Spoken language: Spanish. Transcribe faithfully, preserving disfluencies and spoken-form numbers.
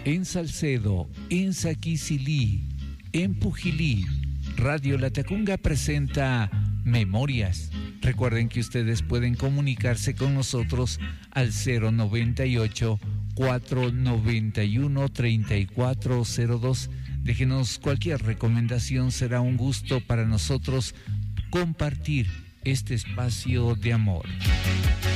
En Salcedo, en Saquicilí, en Pujilí, Radio Latacunga presenta Memorias. Recuerden que ustedes pueden comunicarse con nosotros al cero noventa y ocho, cuatrocientos noventa y uno, treinta y cuatro cero dos. Déjenos cualquier recomendación, será un gusto para nosotros compartir este espacio de amor.